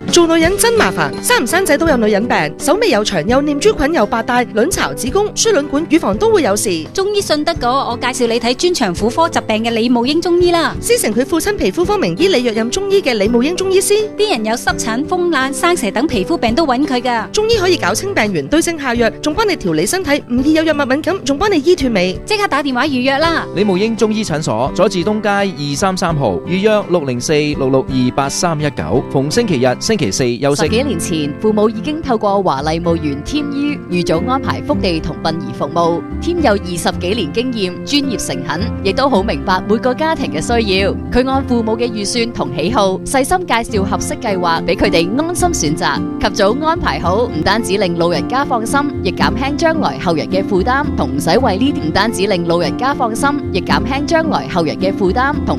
做女人真麻煩，生唔生仔都有女人病，手尾又長又念珠菌又白帶，卵巢、子宮、輸卵管、乳房都會有事。 中醫信得過，我介紹你睇專長婦科疾病嘅李慕英中醫啦。 師承佢父親皮膚科名醫李若任中醫嘅李慕英中醫師， 啲人有濕疹、風癩、生蛇等皮膚病都揾佢噶。 中醫可以搞清病源，對症下藥，仲幫你調理身體，唔易有藥物敏感，仲幫你醫斷尾。 即刻打電話預約啦！ 李慕英中醫診所，佐治東街233號，預約604662839，逢星期日、星期四休息。 10幾年前，父母已經透過華麗墓園添醫預早安排福地同殯儀服務。添有20幾年經驗，專業誠懇，亦都好明白每個家庭嘅需要。佢按父母嘅預算同喜好，細心介紹合適計劃俾佢哋安心選擇。及早安排好，唔單止令老人家放心，亦減輕將來後人嘅負擔。同唔使為呢啲，唔單止令老人家放心，亦減輕將來後人嘅負擔。同